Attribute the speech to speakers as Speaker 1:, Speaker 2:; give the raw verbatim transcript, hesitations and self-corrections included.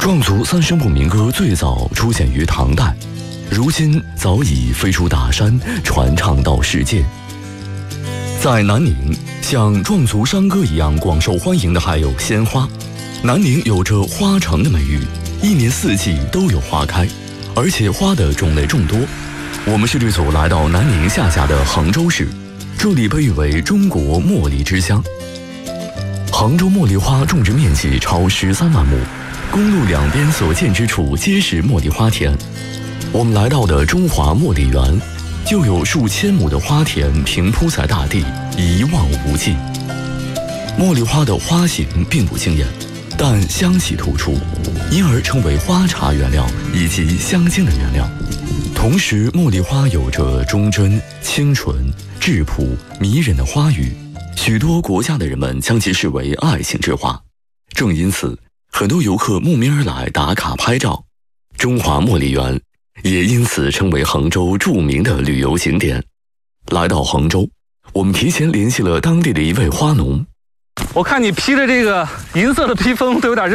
Speaker 1: 壮族三声部民歌最早出现于唐代，如今早已飞出大山，传唱到世界。在南宁，像壮族山歌一样广受欢迎的还有鲜花。南宁有着花城的美誉，一年四季都有花开，而且花的种类众多。我们摄制组来到南宁下辖的杭州市，这里被誉为中国茉莉之乡。杭州茉莉花种植面积超十三万亩，公路两边所见之处皆是茉莉花田。我们来到的中华茉莉园，就有数千亩的花田平铺在大地，一望无际。茉莉花的花型并不惊艳，但香气突出，因而称为花茶原料以及香精的原料。同时，茉莉花有着忠贞、清纯、质朴、迷人的花语，许多国家的人们将其视为爱情之花。正因此，很多游客慕名而来打卡拍照。中华茉莉园也因此成为杭州著名的旅游景点。来到杭州，我们提前联系了当地的一位花农。
Speaker 2: 我看你披着这个银色的披风都有点热。